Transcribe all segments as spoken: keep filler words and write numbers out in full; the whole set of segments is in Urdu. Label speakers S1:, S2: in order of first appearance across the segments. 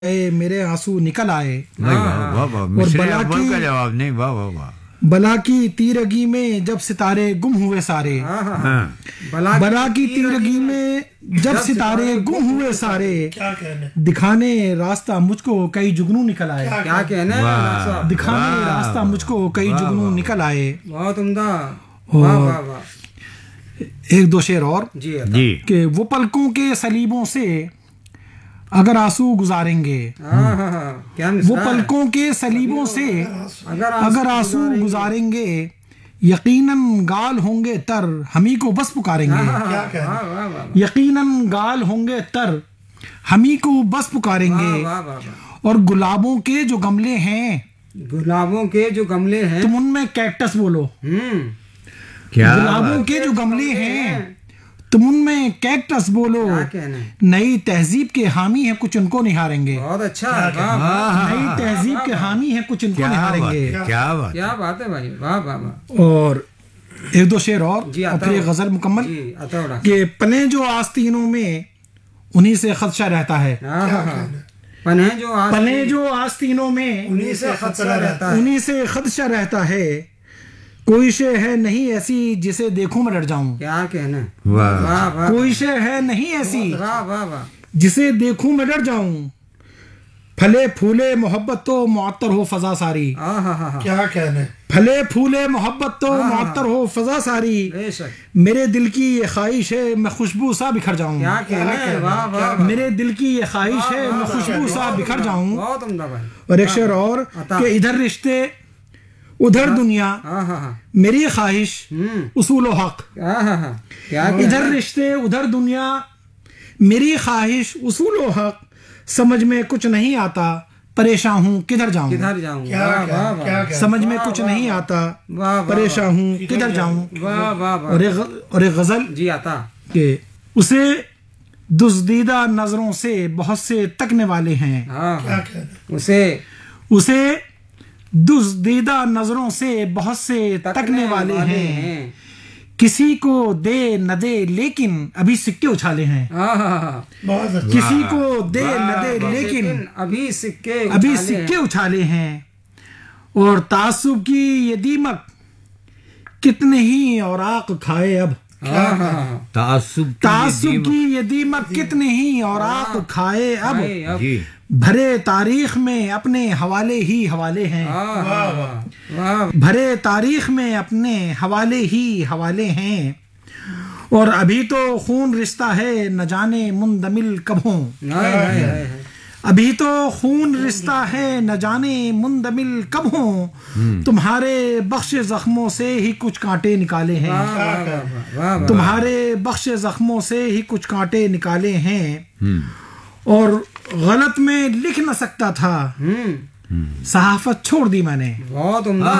S1: اے میرے آنسو نکل آئے
S2: اور بلا کی جواب نہیں واہ واہ واہ
S1: بلا کی تیرگی میں جب ستارے گم ہوئے سارے بلا کی تیرگی میں جب ستارے گم ہوئے سارے دکھانے راستہ مجھ کو کئی جگنو نکل آئے
S3: کیا کہنا ہے
S1: دکھانے راستہ مجھ کو کئی جگنو نکل آئے.
S3: بہت عمدہ. واہ واہ واہ.
S1: ایک دو شعر اور
S2: جی
S1: کہ وہ پلکوں کے سلیبوں سے اگر آنسو گزاریں گے وہ پلکوں کے سلیبوں سے اگر آنسو گزاریں گے یقیناً گال ہوں گے تر ہمیں کو بس پکاریں گے یقیناً گال ہوں گے تر ہمیں کو بس پکاریں گے. اور گلابوں کے جو گملے ہیں
S3: گلابوں کے جو گملے ہیں
S1: تم ان میں کیکٹس بولو.
S2: کیا
S1: گلابوں کے جو گملے ہیں تم ان میں کیکٹس بولو. نئی تہذیب کے حامی ہیں کچھ ان کو نہاریں گے.
S3: بہت اچھا.
S1: نئی تہذیب کے حامی ہیں کچھ ان کو نہاریں گے.
S2: کیا بات
S3: کیا بات ہے بھائی. واہ واہ واہ.
S1: اور ایک دو شعر اور اور پھر ایک غزل مکمل کہ پلیں جو آستینوں میں انہی سے خدشہ رہتا ہے.
S3: پلیں جو
S1: پلیں جو آستینوں میں
S3: انہی سے خدشہ رہتا ہے
S1: انہی سے خدشہ رہتا ہے. کوئی شے ہے نہیں ایسی جسے دیکھوں میں ڈر جاؤں.
S3: کیا کہنا ہے.
S2: واہ
S3: واہ.
S1: کوئی شے ہے نہیں ایسی
S3: واہ واہ واہ.
S1: جسے دیکھوں میں ڈر جاؤں. پھلے پھولے محبت تو معطر ہو فضا ساری.
S3: کیا کہنا ہے.
S1: پھلے پھولے محبت تو معطر ہو فضا ساری. میرے دل کی یہ خواہش ہے میں خوشبو سا بکھر جاؤں.
S3: کیا کہنا ہے. واہ واہ.
S1: میرے دل کی یہ خواہش ہے میں خوشبو سا بکھر جاؤں.
S3: بہت عمدہ بھائی.
S1: اور ایک شعر اور کہ ادھر رشتے ادھر دنیا میری خواہش اصول و حق. ادھر رشتے ادھر دنیا میری خواہش اصول و حق. سمجھ میں کچھ نہیں آتا پریشان ہوں کدھر جاؤں.
S3: کدھر جاؤں.
S1: سمجھ میں کچھ نہیں آتا پریشان ہوں کدھر جاؤں.
S3: واہ واہ.
S1: اور ایک غزل
S3: جی آتا
S1: کہ اسے دزدیدہ نظروں سے بہت سے تکنے والے ہیں.
S3: اسے
S1: اسے دزدیدہ نظروں سے بہت سے تکنے والے ہیں. کسی کو دے نہ دے لیکن ابھی سکے اچھالے ہیں. کسی کو دے نہ دے لیکن
S3: ابھی سکے
S1: ابھی سکے اچھالے ہیں. اور تعصب کی یہ دیمک کتنے ہی اوراق کھائے اب.
S2: تعصب
S1: تعصب کی یہ دیمک کتنے ہی اوراق کھائے اب. بھرے تاریخ میں اپنے حوالے ہی حوالے ہیں. بھرے تاریخ میں اپنے حوالے ہی حوالے ہیں. اور ابھی تو خون رشتہ ہے نہ جانے مندمل کب ہوں. ابھی تو خون رشتہ ہے نہ جانے مندمل کب ہوں. تمہارے بخش زخموں سے ہی کچھ کانٹے نکالے ہیں. تمہارے بخش زخموں سے ہی کچھ کانٹے نکالے ہیں. اور غلط میں لکھ نہ سکتا تھا صحافت چھوڑ دی میں نے.
S3: بہت عمدہ.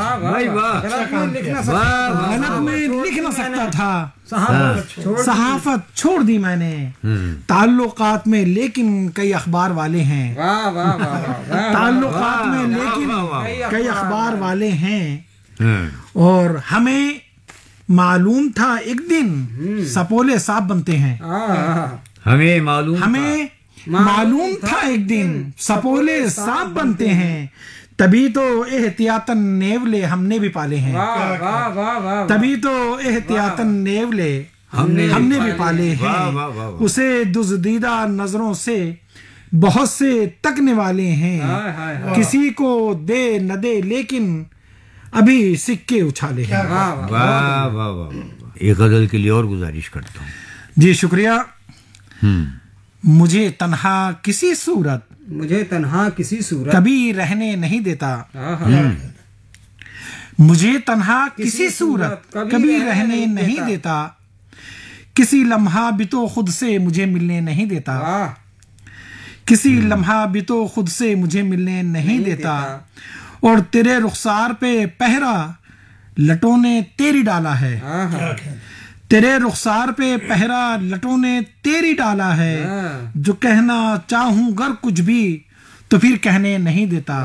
S1: غلط میں لکھ نہ سکتا تھا صحافت چھوڑ دی میں نے. تعلقات میں لیکن کئی اخبار والے ہیں. تعلقات میں لیکن کئی اخبار والے ہیں. اور ہمیں معلوم تھا ایک دن سپولے صاحب بنتے ہیں.
S2: ہمیں معلوم
S1: ہمیں معلوم تھا ایک دن سپولے صاحب بنتے ہیں. تبھی تو احتیاطاً نیولے ہم نے بھی پالے ہیں. تبھی تو احتیاطاً نیولے ہم نے بھی پالے ہیں. اسے دزدیدہ نظروں سے بہت سے تکنے والے ہیں. کسی کو دے نہ دے لیکن ابھی سکے اچھالے ہیں.
S2: واہ واہ واہ. ایک غزل کے لیے اور گزارش کرتا ہوں.
S1: جی شکریہ. مجھے تنہا کسی صورت
S3: مجھے تنہا کسی صورت
S1: کبھی رہنے نہیں دیتا. مجھے تنہا کسی صورت کبھی رہنے نہیں دیتا. کسی لمحہ بھی تو خود سے مجھے ملنے نہیں دیتا. کسی لمحہ بھی تو خود سے مجھے ملنے نہیں دیتا. اور تیرے رخسار پہ پہرا لٹوں نے تیری ڈالا ہے. تیرے رخسار پہ پہرا لٹوں نے تیری ڈالا ہے. جو کہنا چاہوں گر کچھ بھی تو پھر کہنے نہیں دیتا.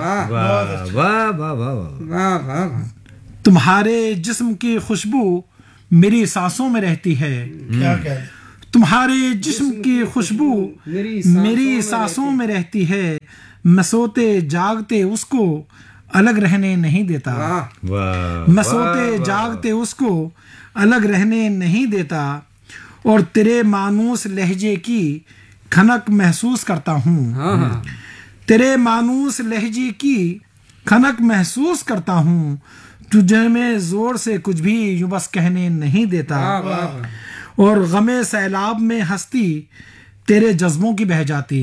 S1: تمہارے جسم کی خوشبو میری سانسوں میں رہتی ہے. تمہارے جسم کی خوشبو میری سانسوں میں رہتی ہے، میں سوتے جاگتے اس کو الگ رہنے نہیں دیتا، میں سوتے جاگتے اس کو الگ رہنے نہیں دیتا، اور تیرے مانوس لہجے کی کھنک محسوس کرتا ہوں، تیرے مانوس لہجے کی کھنک محسوس کرتا ہوں، تجھے میں زور سے کچھ بھی یوں بس کہنے نہیں دیتا، اور غم سیلاب میں ہستی تیرے جذبوں کی بہہ جاتی،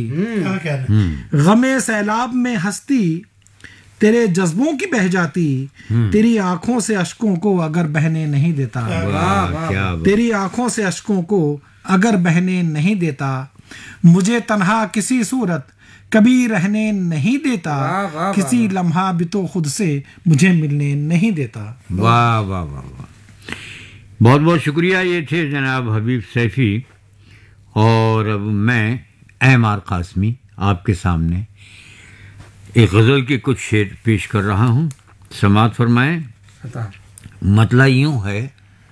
S1: غم سیلاب میں ہستی تیرے جذبوں کی بہہ جاتی، تیری آنکھوں سے اشکوں کو اگر بہنے نہیں دیتا، تیری آنکھوں سے اشکوں کو اگر بہنے نہیں دیتا، مجھے تنہا کسی صورت کبھی رہنے نہیں دیتا، کسی لمحہ بھی تو خود سے مجھے ملنے نہیں دیتا۔
S2: واہ واہ واہ واہ، بہت بہت شکریہ۔ یہ تھے جناب حبیب سیفی، اور اب میں احمد قاسمی آپ کے سامنے ایک غزل کے کچھ شعر پیش کر رہا ہوں، سماعت فرمائیں۔ مطلع یوں ہے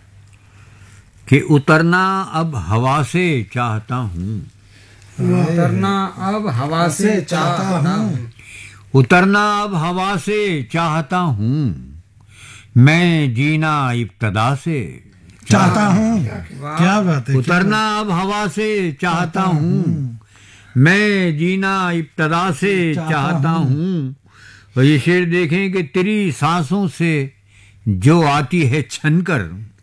S2: کہ اترنا اب ہوا سے چاہتا ہوں،
S3: اترنا اب ہوا سے چاہتا ہوں،
S2: اترنا اب ہوا سے چاہتا ہوں، میں جینا ابتدا سے
S1: چاہتا ہوں، کیا بات ہے،
S2: اترنا اب ہوا سے چاہتا ہوں، میں جینا ابتدا سے چاہتا ہوں۔ اور یہ شعر دیکھیں کہ تیری سانسوں سے جو آتی ہے چھن کر،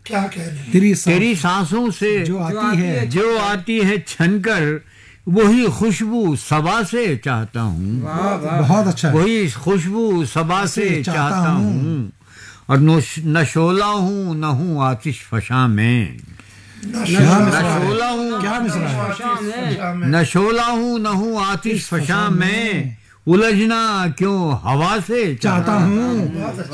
S2: تیری سانسوں سے
S1: جو آتی ہے
S2: جو آتی ہے چھن کر، وہی خوشبو صبا سے چاہتا ہوں،
S1: بہت اچھا،
S2: وہی خوشبو صبا سے چاہتا ہوں، اور نہ شعلہ ہوں نہ ہوں آتش فشاں میں، نہ شعلہ ہوں نہ شعلہ ہوں نہ ہوں آتش فشاں میں، الجھنا کیوں ہوا سے چاہتا ہوں،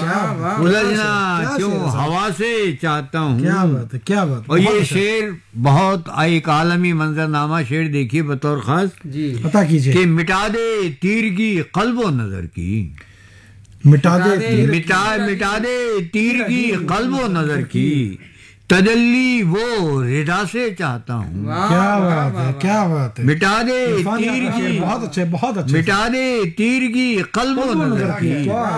S2: الجھنا کیوں ہوا سے چاہتا ہوں۔
S1: کیا بات ہے، کیا بات،
S2: اور یہ شعر بہت ایک عالمی منظرنامہ شعر دیکھیے بطور خاص،
S3: جی
S1: پتا کیجئے
S2: کہ مٹا دے تیرگی قلب و نظر کی،
S1: مٹا دے
S2: مٹا مٹا دے تیرگی قلب و نظر کی، تجلی وہ ردا سے چاہتا ہوں،
S1: کیا بات ہے، کیا بات ہے،
S2: مٹا دے تیرگی،
S1: بہت اچھے، بہت اچھے،
S2: مٹا دے تیرگی قلب و نظر کی،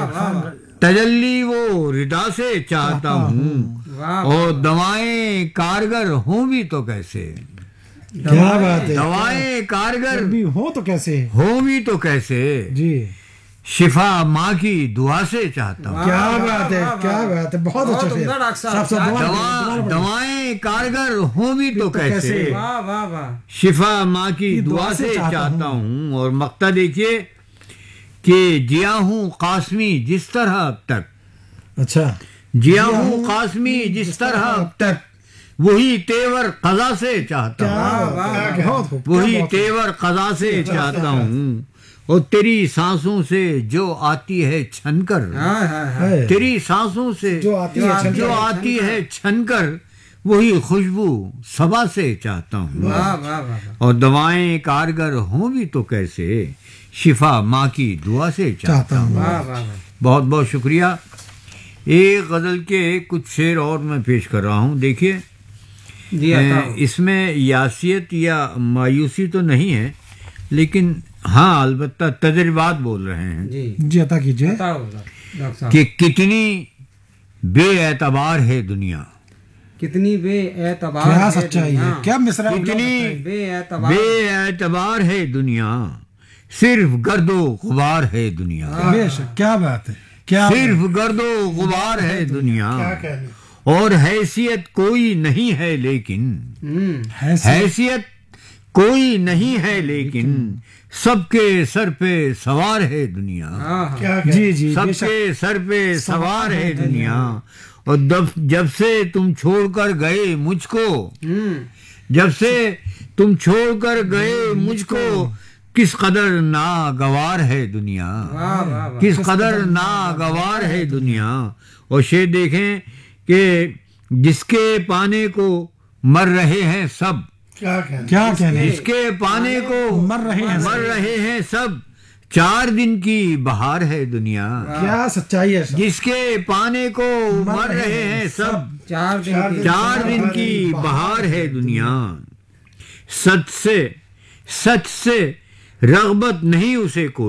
S2: تجلی وہ ردا سے چاہتا ہوں، اور دوائیں کارگر ہوں بھی تو کیسے،
S1: کیا بات ہے،
S2: دوائیں کارگر
S1: بھی ہو تو کیسے،
S2: ہوں بھی تو کیسے،
S1: جی
S2: شفا ماں کی دعا سے چاہتا ہوں،
S1: کیا بات ہے، کیا بات ہے، بہت اچھا، سب سے
S2: دوائیں کارگر ہوں بھی تو کیسے،
S3: واہ واہ واہ،
S2: شفا ماں کی دعا سے چاہتا ہوں۔ اور مقطع دیکھیے کہ جیا ہوں قاسمی جس طرح اب تک،
S1: اچھا،
S2: جیا ہوں قاسمی جس طرح اب تک، وہی تیور قضا سے چاہتا ہوں، وہی تیور قضا سے چاہتا ہوں، اور تیری سانسوں سے جو آتی ہے چھن کر، تیری سانسوں سے جو آتی ہے چھن کر، وہی خوشبو صبا سے چاہتا ہوں، اور دوائیں کارگر ہوں بھی تو کیسے، شفا ماں کی دعا سے چاہتا ہوں۔ بہت بہت شکریہ۔ ایک غزل کے کچھ شعر اور میں پیش کر رہا ہوں، دیکھیے اس میں یاسیت یا مایوسی تو نہیں ہے، لیکن ہاں البتہ تجربات بول رہے ہیں،
S1: جی عطا کیجیے،
S2: کہ کتنی بے اعتبار ہے دنیا،
S3: کتنی بے اعتبار،
S1: کیا سچائی ہے، کیا مصرع،
S2: کتنی
S3: بے اعتبار،
S2: بے اعتبار ہے دنیا، صرف گرد و غبار ہے دنیا،
S1: بے شک، کیا بات ہے، کیا
S2: صرف گرد و غبار ہے دنیا، اور حیثیت کوئی نہیں ہے لیکن، حیثیت کوئی نہیں ہے لیکن، سب کے سر پہ سوار ہے دنیا،
S1: جی جی،
S2: سب کے سر پہ سوار ہے دنیا، اور جب سے تم چھوڑ کر گئے مجھ کو، جب سے تم چھوڑ کر گئے مجھ کو، کس قدر ناگوار ہے دنیا، کس قدر ناگوار ہے دنیا۔ اور شعر دیکھیں کہ جس کے پانے کو مر رہے ہیں سب،
S1: کیا کہنے،
S2: جس کے پانے کو
S1: مر رہے ہیں
S2: مر رہے ہیں سب، چار دن کی بہار ہے دنیا،
S1: کیا سچائی ہے،
S2: جس کے پانے کو مر رہے ہیں سب،
S3: چار دن
S2: چار دن کی بہار ہے دنیا۔ سچ سے سچ سے رغبت نہیں اسے کوئی